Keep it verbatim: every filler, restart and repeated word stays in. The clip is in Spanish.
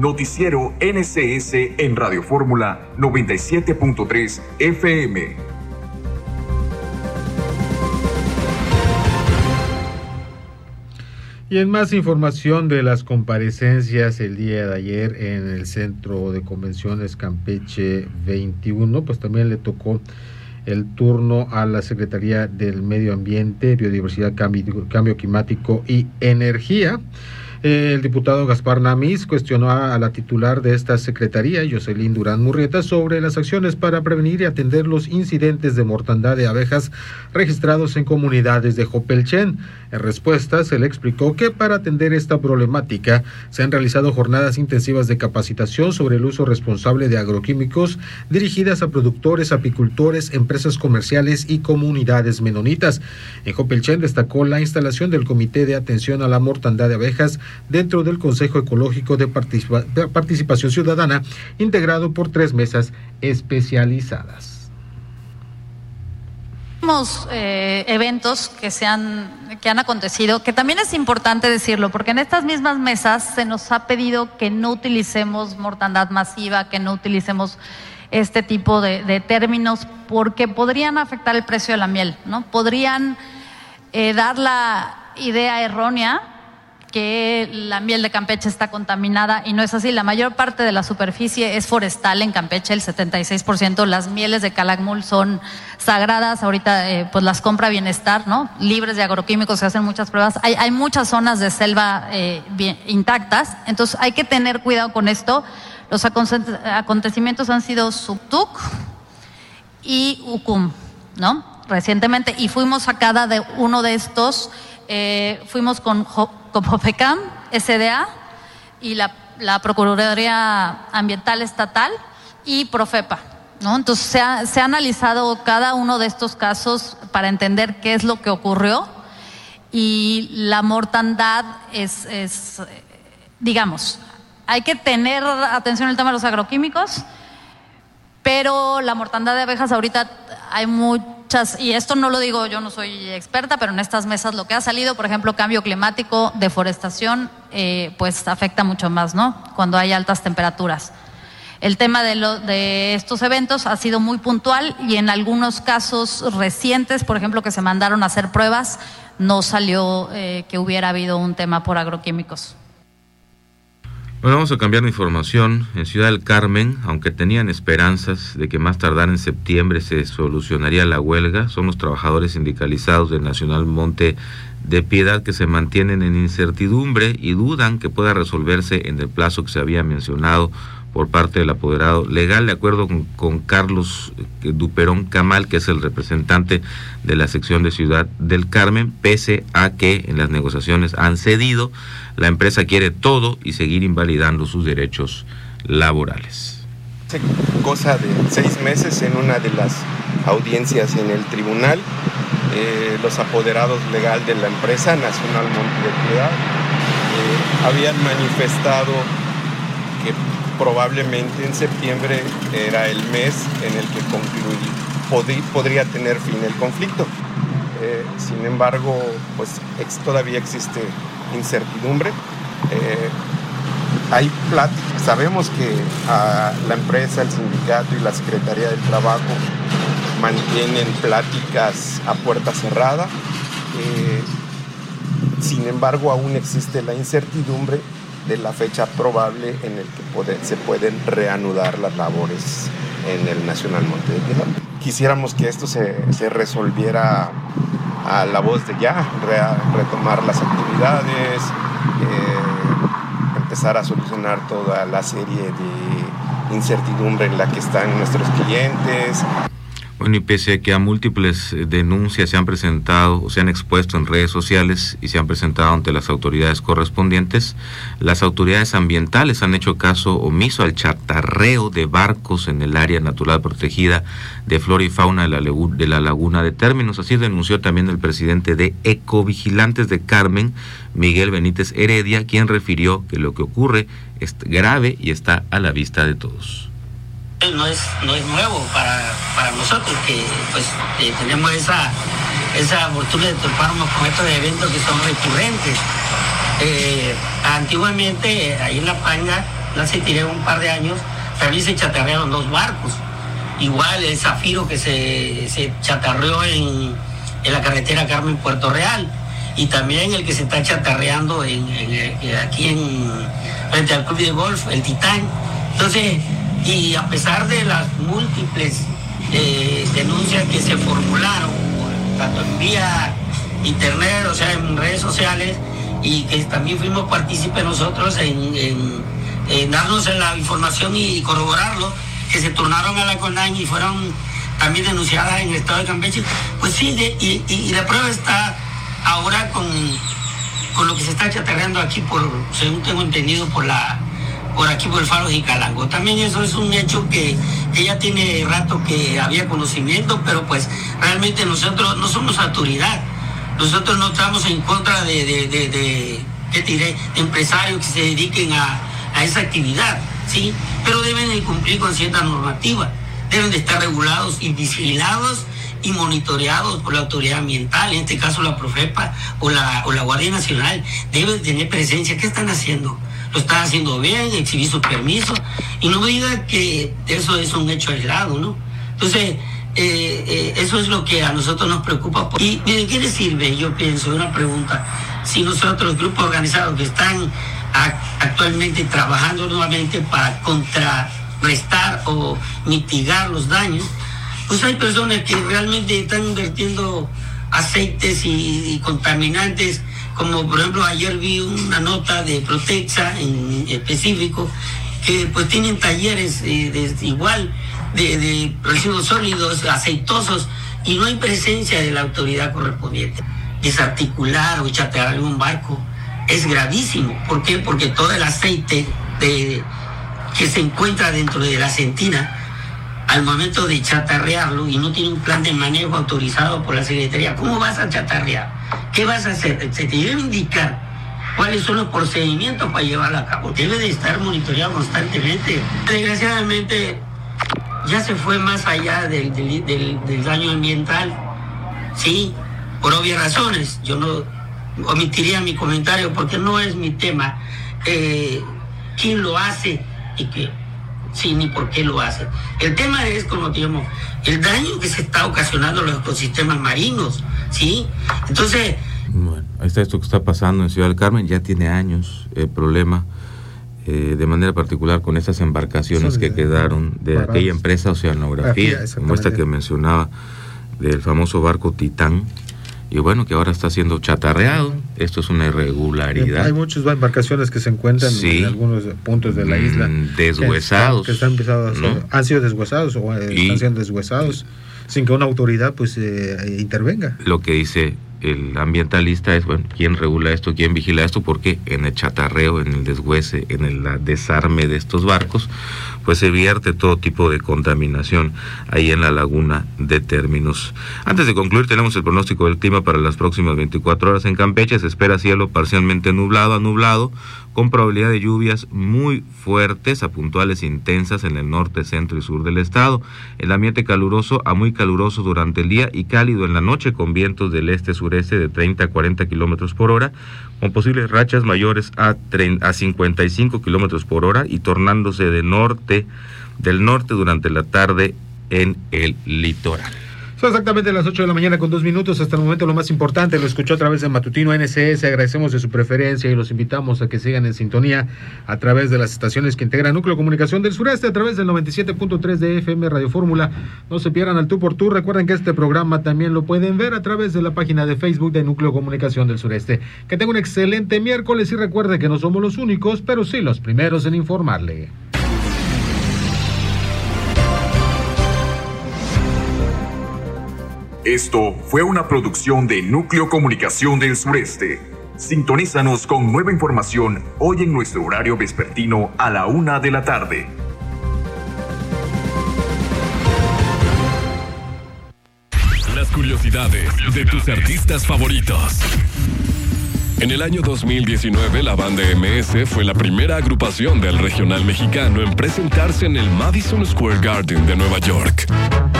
Noticiero N C S en Radio Fórmula noventa y siete punto tres F M. Y en más información de las comparecencias el día de ayer en el Centro de Convenciones Campeche veintiuno, pues también le tocó el turno a la Secretaría del Medio Ambiente, Biodiversidad, Cambio, Cambio Climático y Energía. El diputado Gaspar Namis cuestionó a la titular de esta secretaría, Jocelyn Durán Murrieta, sobre las acciones para prevenir y atender los incidentes de mortandad de abejas registrados en comunidades de Jopelchen. En respuesta, se le explicó que para atender esta problemática se han realizado jornadas intensivas de capacitación sobre el uso responsable de agroquímicos dirigidas a productores, apicultores, empresas comerciales y comunidades menonitas. En Jopelchen destacó la instalación del Comité de Atención a la Mortandad de Abejas dentro del Consejo Ecológico de Participa- Participación Ciudadana, integrado por tres mesas especializadas. Tenemos eh, eventos que se han que han acontecido, que también es importante decirlo, porque en estas mismas mesas se nos ha pedido que no utilicemos mortandad masiva, que no utilicemos este tipo de, de términos, porque podrían afectar el precio de la miel, ¿no? Podrían eh, dar la idea errónea que la miel de Campeche está contaminada, y no es así. La mayor parte de la superficie es forestal en Campeche, el setenta y seis por ciento. Las mieles de Calakmul son sagradas. Ahorita eh, pues las compra Bienestar, ¿no? Libres de agroquímicos, se hacen muchas pruebas. Hay, hay muchas zonas de selva eh, bien, intactas, entonces hay que tener cuidado con esto. Los acontecimientos han sido Subtuc y Ucum, ¿no? Recientemente, y fuimos a cada de uno de estos, eh, fuimos con Copofecam, S D A y la, la Procuraduría Ambiental Estatal y Profepa, ¿no? Entonces se ha, se ha analizado cada uno de estos casos para entender qué es lo que ocurrió, y la mortandad es, es digamos, hay que tener atención al tema de los agroquímicos, pero la mortandad de abejas ahorita hay muchas, y esto no lo digo yo, no soy experta, pero en estas mesas lo que ha salido, por ejemplo, cambio climático, deforestación, eh, pues afecta mucho más, ¿no? Cuando hay altas temperaturas. El tema de, lo, de estos eventos ha sido muy puntual, y en algunos casos recientes, por ejemplo, que se mandaron a hacer pruebas, no salió eh, que hubiera habido un tema por agroquímicos. Bueno, vamos a cambiar de información. En Ciudad del Carmen, aunque tenían esperanzas de que más tardar en septiembre se solucionaría la huelga, son los trabajadores sindicalizados del Nacional Monte de Piedad que se mantienen en incertidumbre y dudan que pueda resolverse en el plazo que se había mencionado por parte del apoderado legal, de acuerdo con, con Carlos Duperón Camal, que es el representante de la sección de Ciudad del Carmen. Pese a que en las negociaciones han cedido, la empresa quiere todo y seguir invalidando sus derechos laborales. Hace cosa de seis meses, en una de las audiencias en el tribunal, eh, los apoderados legal de la empresa Nacional Monte de Piedad eh, habían manifestado que probablemente en septiembre era el mes en el que concluir, pod- podría tener fin el conflicto. Eh, sin embargo, pues ex, todavía existe incertidumbre. Eh, hay pláticas, sabemos que a la empresa, el sindicato y la Secretaría del Trabajo mantienen pláticas a puerta cerrada. Eh, sin embargo, aún existe la incertidumbre de la fecha probable en el que puede, se pueden reanudar las labores en el Nacional Monte de Piedad. Quisiéramos que esto se, se resolviera a la voz de ya, re, retomar las actividades, eh, empezar a solucionar toda la serie de incertidumbre en la que están nuestros clientes. Bueno, y pese a que a múltiples denuncias se han presentado o se han expuesto en redes sociales y se han presentado ante las autoridades correspondientes, las autoridades ambientales han hecho caso omiso al chatarreo de barcos en el área natural protegida de flora y fauna de la, legu- de la laguna de Términos. Así denunció también el presidente de Ecovigilantes de Carmen, Miguel Benítez Heredia, quien refirió que lo que ocurre es grave y está a la vista de todos. No es, no es nuevo para, para nosotros, que pues eh, tenemos esa, esa fortuna de toparnos con estos eventos que son recurrentes. Eh, antiguamente, ahí en La Panga, hace tiré un par de años, también se chatarrearon dos barcos. Igual el Zafiro que se, se chatarreó en, en la carretera Carmen Puerto Real, y también el que se está chatarreando en, en, en, aquí en frente al club de golf, el Titán. Entonces, y a pesar de las múltiples eh, denuncias que se formularon, tanto en vía internet, o sea, en redes sociales, y que también fuimos partícipes nosotros en, en, en darnos la información y corroborarlo, que se turnaron a la CONAN y fueron también denunciadas en el estado de Campeche, pues sigue, y, y, y la prueba está ahora con, con lo que se está chatarreando aquí, por, según tengo entendido, por la por aquí por el Faro de Jicalango. También eso es un hecho que, que ya tiene rato que había conocimiento, pero pues realmente nosotros no somos autoridad. Nosotros no estamos en contra de, de, de, de ¿qué diré?, de empresarios que se dediquen a, a esa actividad, ¿sí? Pero deben de cumplir con cierta normativa, deben de estar regulados y vigilados y monitoreados por la autoridad ambiental, en este caso la Profepa o la, o la Guardia Nacional. Deben tener presencia. ¿Qué están haciendo? Lo están haciendo bien, exhibir sus permisos, y no me digan que eso es un hecho aislado, ¿no? Entonces, eh, eh, eso es lo que a nosotros nos preocupa. Y ¿de qué les sirve? Yo pienso, una pregunta, si nosotros, los grupos organizados que están a, actualmente trabajando nuevamente para contrarrestar o mitigar los daños, pues hay personas que realmente están invirtiendo aceites y, y contaminantes, como por ejemplo ayer vi una nota de Protexa en específico, que pues tienen talleres eh, de, igual de, de residuos sólidos, aceitosos, y no hay presencia de la autoridad correspondiente. Desarticular o chatear en un barco es gravísimo. ¿Por qué? Porque todo el aceite de, que se encuentra dentro de la sentina, al momento de chatarrearlo y no tiene un plan de manejo autorizado por la Secretaría, ¿cómo vas a chatarrear? ¿Qué vas a hacer? Se te debe indicar cuáles son los procedimientos para llevarlo a cabo. Debe de estar monitoreado constantemente. Desgraciadamente ya se fue más allá del, del, del, del daño ambiental, sí, por obvias razones. Yo no omitiría mi comentario porque no es mi tema. Eh, ¿Quién lo hace y qué? Sí, ni por qué lo hace. El tema es, como digamos, el daño que se está ocasionando a los ecosistemas marinos, ¿sí? Entonces... Bueno, ahí está esto que está pasando en Ciudad del Carmen, ya tiene años el problema, eh, de manera particular con estas embarcaciones que quedaron de parados. Aquella empresa Oceanografía, como esta que mencionaba, del famoso barco Titán, y bueno, que ahora está siendo chatarreado. Esto es una irregularidad. Hay muchas embarcaciones que se encuentran sí. en algunos puntos de la isla. Deshuesados. Que, están, que están a ser, ¿no? Han sido deshuesados o y, están siendo deshuesados sin que una autoridad pues eh, intervenga. Lo que dice el ambientalista es, bueno, ¿quién regula esto? ¿Quién vigila esto? Porque en el chatarreo, en el deshuese, en el desarme de estos barcos, pues se vierte todo tipo de contaminación ahí en la laguna de Términos. Antes de concluir, tenemos el pronóstico del clima para las próximas veinticuatro horas en Campeche. Se espera cielo parcialmente nublado a nublado, con probabilidad de lluvias muy fuertes a puntuales intensas en el norte, centro y sur del estado. El ambiente caluroso a muy caluroso durante el día y cálido en la noche, con vientos del este-sureste de treinta a cuarenta kilómetros por hora, con posibles rachas mayores a, a cincuenta y cinco kilómetros por hora y tornándose de norte, del norte durante la tarde en el litoral. Son exactamente las ocho de la mañana con dos minutos. Hasta el momento lo más importante lo escuchó a través de Matutino N C S. Agradecemos de su preferencia y los invitamos a que sigan en sintonía a través de las estaciones que integran Núcleo Comunicación del Sureste, a través del noventa y siete punto tres de F M Radio Fórmula. No se pierdan al tú por tú. Recuerden que este programa también lo pueden ver a través de la página de Facebook de Núcleo Comunicación del Sureste. Que tenga un excelente miércoles y recuerde que no somos los únicos, pero sí los primeros en informarle. Esto fue una producción de Núcleo Comunicación del Sureste. Sintonízanos con nueva información hoy en nuestro horario vespertino a la una de la tarde. Las curiosidades de tus artistas favoritos. En el año dos mil diecinueve, la banda M S fue la primera agrupación del regional mexicano en presentarse en el Madison Square Garden de Nueva York.